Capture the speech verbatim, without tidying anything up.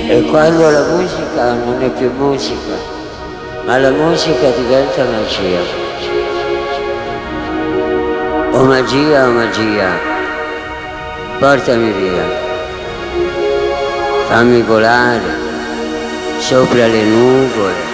E quando la musica non è più musica, ma la musica diventa magia. O magia o magia, portami via, fammi volare sopra le nuvole.